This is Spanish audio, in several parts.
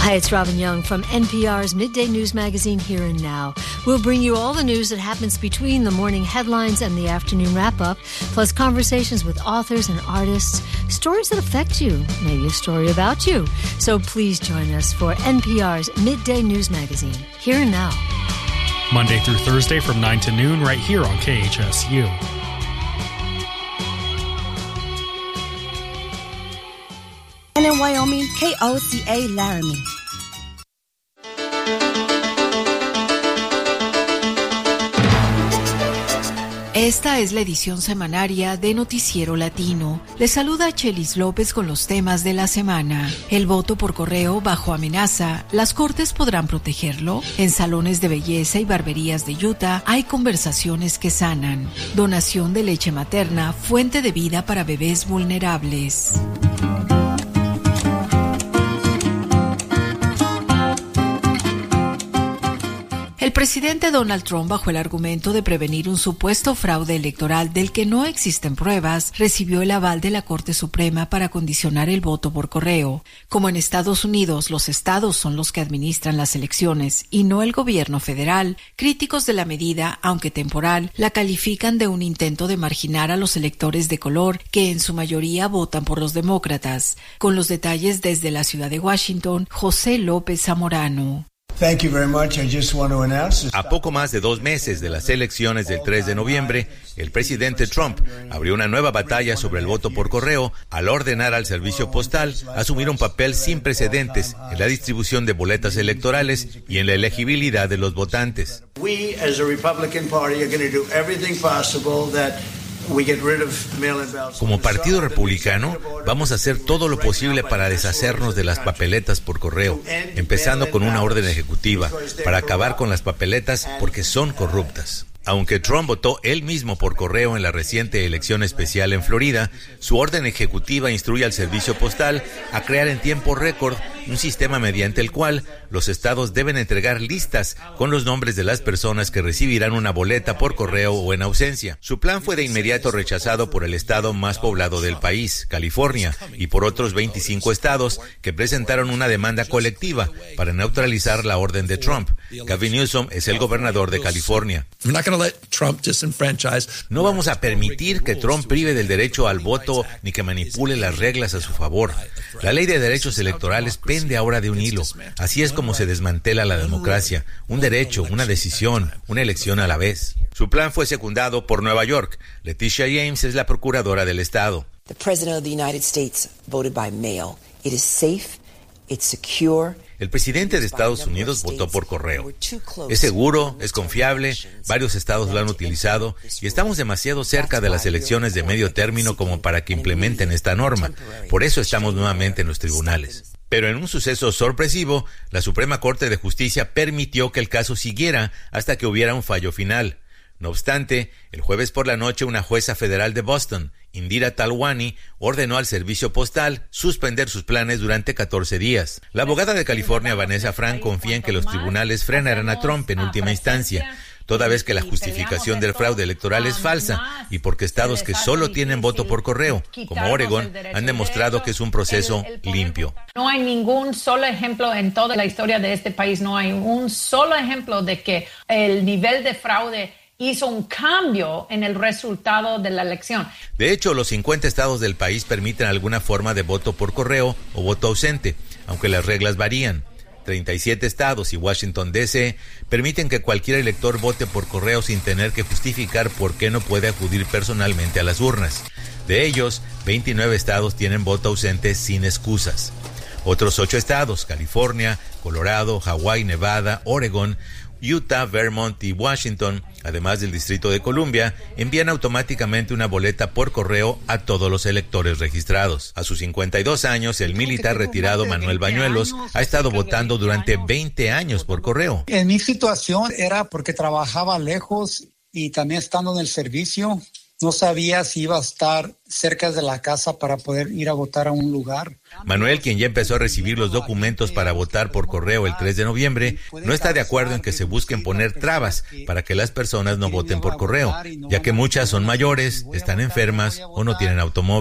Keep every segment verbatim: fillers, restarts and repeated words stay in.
Hi, it's Robin Young from N P R's Midday News Magazine Here and Now. We'll bring you all the news that happens between the morning headlines and the afternoon wrap-up, plus conversations with authors and artists, stories that affect you, maybe a story about you. So please join us for N P R's Midday News Magazine Here and Now. Monday through Thursday from nine to noon right here on K H S U. And in Wyoming, K O C A Laramie. Esta es la edición semanaria de Noticiero Latino. Les saluda Chelis López con los temas de la semana. El voto por correo bajo amenaza. ¿Las cortes podrán protegerlo? En salones de belleza y barberías de Utah hay conversaciones que sanan. Donación de leche materna, fuente de vida para bebés vulnerables. El presidente Donald Trump, bajo el argumento de prevenir un supuesto fraude electoral del que no existen pruebas, recibió el aval de la Corte Suprema para condicionar el voto por correo. Como en Estados Unidos los estados son los que administran las elecciones y no el gobierno federal, críticos de la medida, aunque temporal, la califican de un intento de marginar a los electores de color que en su mayoría votan por los demócratas. Con los detalles desde la ciudad de Washington, José López Zamorano. Thank you very much. I just want to announce... A poco más de dos meses de las elecciones del tres de noviembre, el presidente Trump abrió una nueva batalla sobre el voto por correo al ordenar al servicio postal asumir un papel sin precedentes en la distribución de boletas electorales y en la elegibilidad de los votantes. We, as a Republican Party, are going to do everything possible that Como Partido Republicano, vamos a hacer todo lo posible para deshacernos de las papeletas por correo, empezando con una orden ejecutiva para acabar con las papeletas porque son corruptas. Aunque Trump votó él mismo por correo en la reciente elección especial en Florida, su orden ejecutiva instruye al servicio postal a crear en tiempo récord un sistema mediante el cual los estados deben entregar listas con los nombres de las personas que recibirán una boleta por correo o en ausencia. Su plan fue de inmediato rechazado por el estado más poblado del país, California, y por otros veinticinco estados que presentaron una demanda colectiva para neutralizar la orden de Trump. Gavin Newsom es el gobernador de California. No vamos a permitir que Trump prive del derecho al voto ni que manipule las reglas a su favor. La ley de derechos electorales pende ahora de un hilo. Así es como se desmantela la democracia. Un derecho, una decisión, una elección a la vez. Su plan fue secundado por Nueva York. Leticia James es la procuradora del estado. The President of the United States voted by mail. It is safe, it's secure. El presidente de Estados Unidos votó por correo. Es seguro, es confiable, varios estados lo han utilizado y estamos demasiado cerca de las elecciones de medio término como para que implementen esta norma. Por eso estamos nuevamente en los tribunales. Pero en un suceso sorpresivo, la Suprema Corte de Justicia permitió que el caso siguiera hasta que hubiera un fallo final. No obstante, el jueves por la noche una jueza federal de Boston, Indira Talwani, ordenó al servicio postal suspender sus planes durante catorce días. La abogada de California, Vanessa Frank, confía en que los tribunales frenarán a Trump en última instancia, toda vez que la justificación del fraude electoral es falsa y porque estados que solo tienen voto por correo, como Oregón, han demostrado que es un proceso limpio. No hay ningún solo ejemplo en toda la historia de este país, no hay un solo ejemplo de que el nivel de fraude hizo un cambio en el resultado de la elección. De hecho, los cincuenta estados del país permiten alguna forma de voto por correo o voto ausente, aunque las reglas varían. treinta y siete estados y Washington D C permiten que cualquier elector vote por correo sin tener que justificar por qué no puede acudir personalmente a las urnas. De ellos, veintinueve estados tienen voto ausente sin excusas. Otros ocho estados, California, Colorado, Hawái, Nevada, Oregón, Utah, Vermont y Washington, además del Distrito de Columbia, envían automáticamente una boleta por correo a todos los electores registrados. A sus cincuenta y dos años, el militar retirado Manuel Bañuelos ha estado votando durante veinte años por correo. En mi situación era porque trabajaba lejos y también estando en el servicio, no sabía si iba a estar cerca de la casa para poder ir a votar a un lugar. Manuel, quien ya empezó a recibir los documentos para votar por correo el tres de noviembre, no está de acuerdo en que se busquen poner trabas para que las personas no voten por correo, ya que muchas son mayores, están enfermas o no tienen automóvil.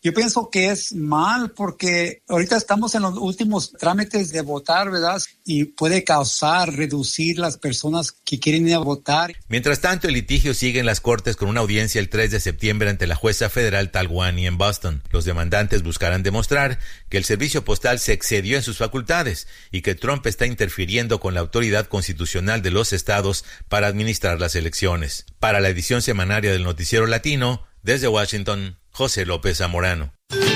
Yo pienso que es mal porque ahorita estamos en los últimos trámites de votar, ¿verdad? Y puede causar, reducir las personas que quieren ir a votar. Mientras tanto, el litigio sigue en las cortes con una audiencia el tres de septiembre ante la jueza federal Talwani en Boston. Los demandantes buscarán demostrar que el servicio postal se excedió en sus facultades y que Trump está interfiriendo con la autoridad constitucional de los estados para administrar las elecciones. Para la edición semanaria del Noticiero Latino, desde Washington, José López Zamorano.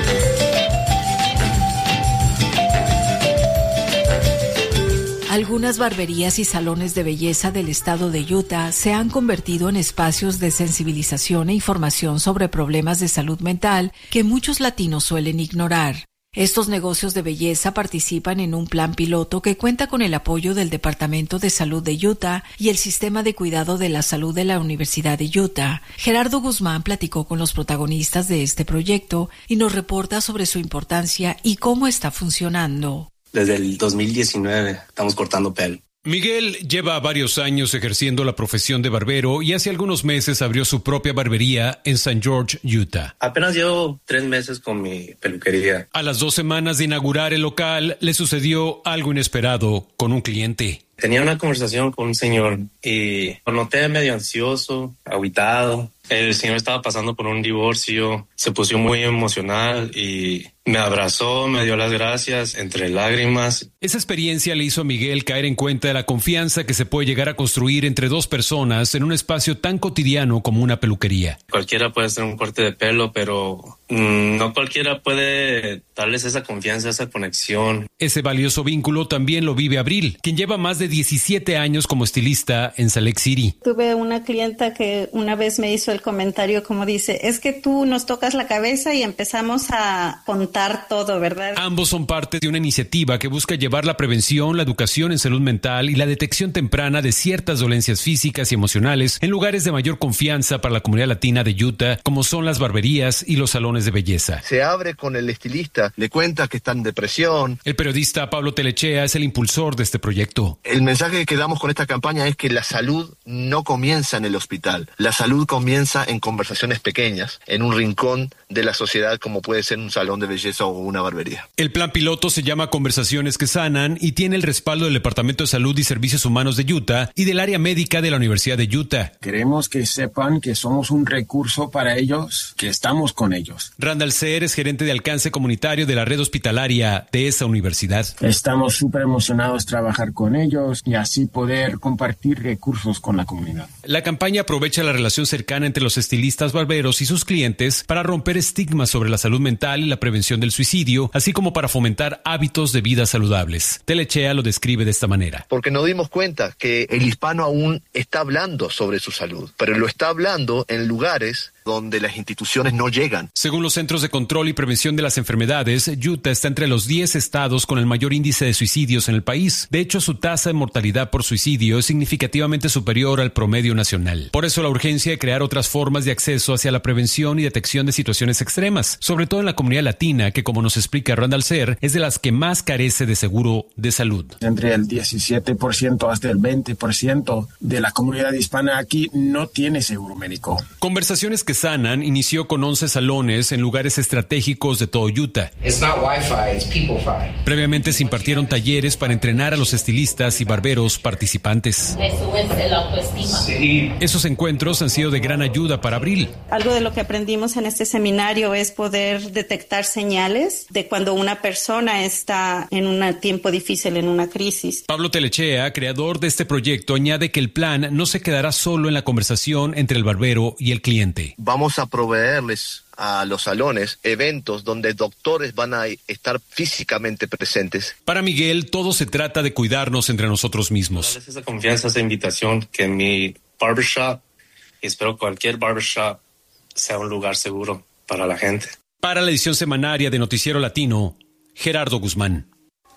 Algunas barberías y salones de belleza del estado de Utah se han convertido en espacios de sensibilización e información sobre problemas de salud mental que muchos latinos suelen ignorar. Estos negocios de belleza participan en un plan piloto que cuenta con el apoyo del Departamento de Salud de Utah y el Sistema de Cuidado de la Salud de la Universidad de Utah. Gerardo Guzmán platicó con los protagonistas de este proyecto y nos reporta sobre su importancia y cómo está funcionando. Desde el dos mil diecinueve estamos cortando pelo. Miguel lleva varios años ejerciendo la profesión de barbero y hace algunos meses abrió su propia barbería en Saint George, Utah. Apenas llevo tres meses con mi peluquería. A las dos semanas de inaugurar el local, le sucedió algo inesperado con un cliente. Tenía una conversación con un señor y lo noté medio ansioso, agüitado. El señor estaba pasando por un divorcio, se puso muy emocional y me abrazó, me dio las gracias entre lágrimas. Esa experiencia le hizo a Miguel caer en cuenta de la confianza que se puede llegar a construir entre dos personas en un espacio tan cotidiano como una peluquería. Cualquiera puede hacer un corte de pelo, pero mmm, no cualquiera puede darles esa confianza, esa conexión. Ese valioso vínculo también lo vive Abril, quien lleva más de diecisiete años como estilista en Salt Lake City. Tuve una clienta que una vez me hizo el comentario como dice, es que tú nos tocas la cabeza y empezamos a contar todo, ¿verdad? Ambos son parte de una iniciativa que busca llevar la prevención, la educación en salud mental y la detección temprana de ciertas dolencias físicas y emocionales en lugares de mayor confianza para la comunidad latina de Utah, como son las barberías y los salones de belleza. Se abre con el estilista, le cuenta que está en depresión. El periodista Pablo Telechea es el impulsor de este proyecto. El mensaje que damos con esta campaña es que la salud no comienza en el hospital. La salud comienza en conversaciones pequeñas, en un rincón de la sociedad como puede ser un salón de belleza o una barbería. El plan piloto se llama Conversaciones que Sanan y tiene el respaldo del Departamento de Salud y Servicios Humanos de Utah y del área médica de la Universidad de Utah. Queremos que sepan que somos un recurso para ellos, que estamos con ellos. Randall Ser es gerente de alcance comunitario de la red hospitalaria de esa universidad. Estamos súper emocionados de trabajar con ellos y así poder compartir recursos con la comunidad. La campaña aprovecha la relación cercana entre los estilistas barberos y sus clientes para romper estigmas sobre la salud mental y la prevención del suicidio, así como para fomentar hábitos de vida saludables. Telechea lo describe de esta manera. Porque nos dimos cuenta que el hispano aún está hablando sobre su salud, pero lo está hablando en lugares donde las instituciones no llegan. Según los Centros de Control y Prevención de las Enfermedades, Utah está entre los diez estados con el mayor índice de suicidios en el país. De hecho, su tasa de mortalidad por suicidio es significativamente superior al promedio nacional. Por eso la urgencia de crear otras formas de acceso hacia la prevención y detección de situaciones extremas, sobre todo en la comunidad latina, que como nos explica Randall Ser, es de las que más carece de seguro de salud. Entre el diecisiete por ciento hasta el veinte por ciento de la comunidad hispana aquí no tiene seguro médico. Conversaciones que Sanan inició con once salones en lugares estratégicos de todo Utah. It's not Wi-Fi, it's people-fi. Previamente se impartieron talleres para entrenar a los estilistas y barberos participantes. Le subes el autoestima. Sí. Esos encuentros han sido de gran ayuda para Abril. Algo de lo que aprendimos en este seminario es poder detectar señales de cuando una persona está en un tiempo difícil, en una crisis. Pablo Telechea, creador de este proyecto, añade que el plan no se quedará solo en la conversación entre el barbero y el cliente. Vamos a proveerles a los salones eventos donde doctores van a estar físicamente presentes. Para Miguel, todo se trata de cuidarnos entre nosotros mismos. Darles esa confianza, esa invitación que mi barbershop, y espero cualquier barbershop, sea un lugar seguro para la gente. Para la edición semanaria de Noticiero Latino, Gerardo Guzmán.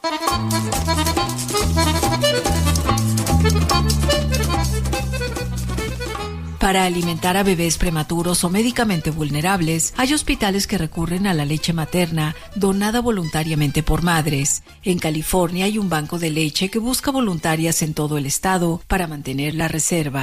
Para alimentar a bebés prematuros o médicamente vulnerables, hay hospitales que recurren a la leche materna donada voluntariamente por madres. En California hay un banco de leche que busca voluntarias en todo el estado para mantener las reservas.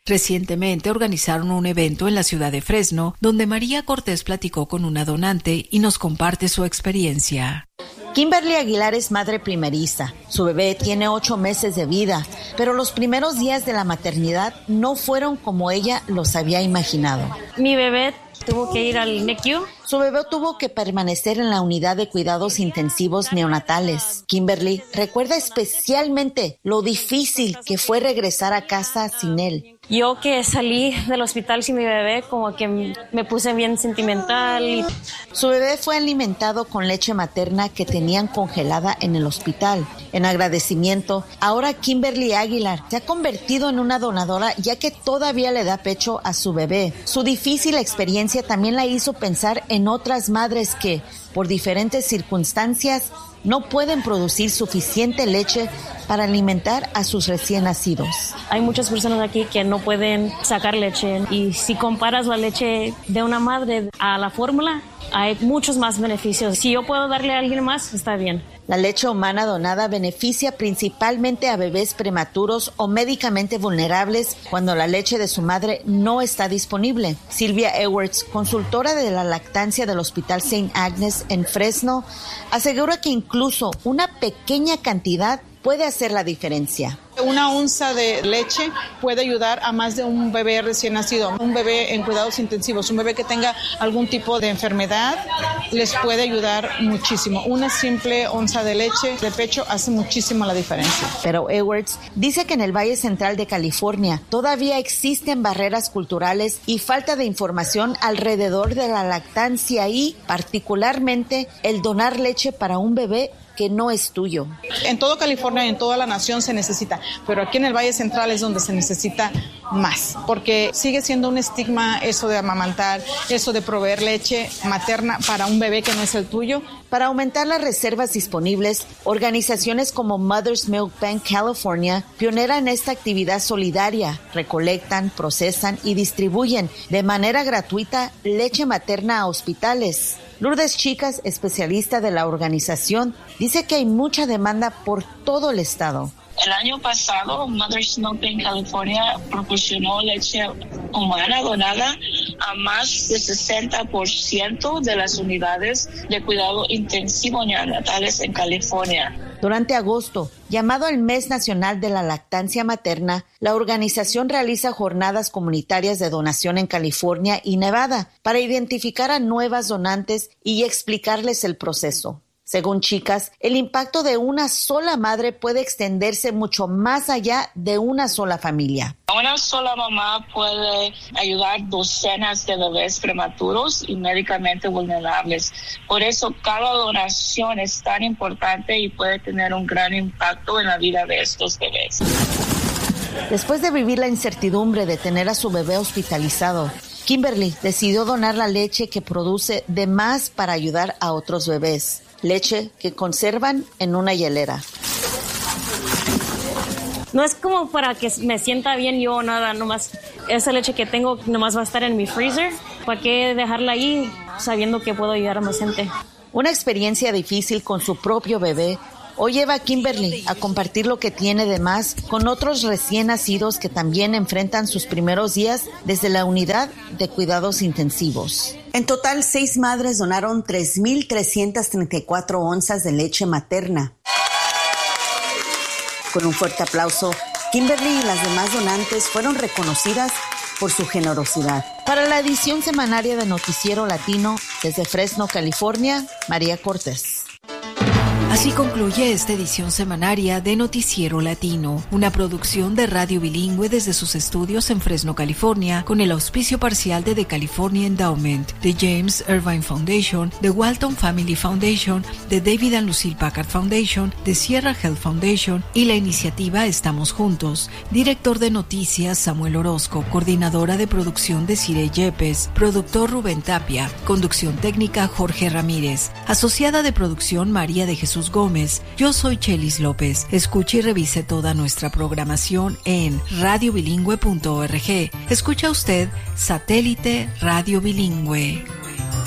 Recientemente organizaron un evento en la ciudad de Fresno, donde María Cortés platicó con una donante y nos comparte su experiencia. Kimberly Aguilar es madre primeriza. Su bebé tiene ocho meses de vida, pero los primeros días de la maternidad no fueron como ella los había imaginado. Mi bebé tuvo que ir al N I C U. Su bebé tuvo que permanecer en la unidad de cuidados intensivos neonatales. Kimberly recuerda especialmente lo difícil que fue regresar a casa sin él. Yo que salí del hospital sin mi bebé, como que me puse bien sentimental. Y... Su bebé fue alimentado con leche materna que tenían congelada en el hospital. En agradecimiento, ahora Kimberly Aguilar se ha convertido en una donadora, ya que todavía le da pecho a su bebé. Su difícil experiencia también la hizo pensar en otras madres que, por diferentes circunstancias, no pueden producir suficiente leche para alimentar a sus recién nacidos. Hay muchas personas aquí que no pueden sacar leche, y si comparas la leche de una madre a la fórmula, hay muchos más beneficios. Si yo puedo darle a alguien más, está bien. La leche humana donada beneficia principalmente a bebés prematuros o médicamente vulnerables cuando la leche de su madre no está disponible. Sylvia Edwards, consultora de la lactancia del Hospital Saint Agnes en Fresno, asegura que incluso una pequeña cantidad puede hacer la diferencia. Una onza de leche puede ayudar a más de un bebé recién nacido, un bebé en cuidados intensivos, un bebé que tenga algún tipo de enfermedad, les puede ayudar muchísimo. Una simple onza de leche de pecho hace muchísimo la diferencia. Pero Edwards dice que en el Valle Central de California todavía existen barreras culturales y falta de información alrededor de la lactancia y, particularmente, el donar leche para un bebé que no es tuyo. En todo California y en toda la nación se necesita, pero aquí en el Valle Central es donde se necesita más, porque sigue siendo un estigma eso de amamantar, eso de proveer leche materna para un bebé que no es el tuyo. Para aumentar las reservas disponibles, organizaciones como Mother's Milk Bank California, pionera en esta actividad solidaria, recolectan, procesan y distribuyen de manera gratuita leche materna a hospitales. Lourdes Chicas, especialista de la organización, dice que hay mucha demanda por todo el estado. El año pasado, Mother's Milk Bank California proporcionó leche humana donada a más de sesenta por ciento de las unidades de cuidado intensivo neonatales en California. Durante agosto, llamado el Mes Nacional de la Lactancia Materna, la organización realiza jornadas comunitarias de donación en California y Nevada para identificar a nuevas donantes y explicarles el proceso. Según Chicas, el impacto de una sola madre puede extenderse mucho más allá de una sola familia. Una sola mamá puede ayudar docenas de bebés prematuros y médicamente vulnerables. Por eso cada donación es tan importante y puede tener un gran impacto en la vida de estos bebés. Después de vivir la incertidumbre de tener a su bebé hospitalizado, Kimberly decidió donar la leche que produce de más para ayudar a otros bebés. Leche que conservan en una hielera. No es como para que me sienta bien yo o nada, nomás esa leche que tengo nomás va a estar en mi freezer. ¿Para qué dejarla ahí sabiendo que puedo ayudar a más gente? Una experiencia difícil con su propio bebé hoy lleva a Kimberly a compartir lo que tiene de más con otros recién nacidos que también enfrentan sus primeros días desde la unidad de cuidados intensivos. En total, seis madres donaron tres mil trescientas treinta y cuatro onzas de leche materna. Con un fuerte aplauso, Kimberly y las demás donantes fueron reconocidas por su generosidad. Para la edición semanaria de Noticiero Latino, desde Fresno, California, María Cortés. Así concluye esta edición semanaria de Noticiero Latino, una producción de Radio Bilingüe desde sus estudios en Fresno, California, con el auspicio parcial de The California Endowment, de James Irvine Foundation, de Walton Family Foundation, de David and Lucille Packard Foundation, de Sierra Health Foundation y la iniciativa Estamos Juntos. Director de Noticias Samuel Orozco, coordinadora de producción de Cire Yepes, productor Rubén Tapia, conducción técnica Jorge Ramírez, asociada de producción María de Jesús Gómez. Yo soy Chelis López. Escuche y revise toda nuestra programación en radio bilingüe punto org. Escucha usted Satélite Radio Bilingüe.